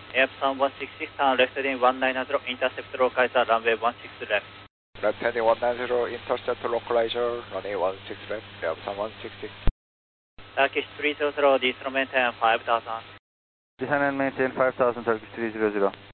Epson 166, turn left heading 190, intercept localizer, runway 16 left. Left heading 190, intercept localizer, runway 16 left, Epson 166. Turkish 300, descend maintain 5000. Descend and maintain 5000, Turkish 300.